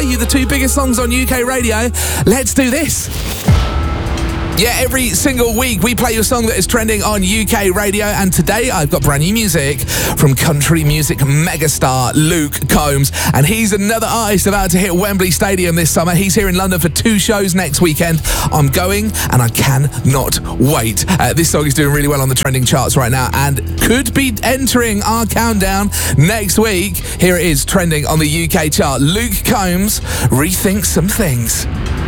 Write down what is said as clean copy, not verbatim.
you the two biggest songs on UK radio. Let's do this. Yeah, every single week we play you a song that is trending on UK radio, and today I've got brand new music from country music megastar Luke Combs, and he's another artist about to hit Wembley Stadium this summer. He's here in London for 2 shows next weekend. I'm going, and I cannot wait. This song is doing really well on the trending charts right now and could be entering our countdown next week. Here it is, trending on the UK chart. Luke Combs, Rethink Some Things.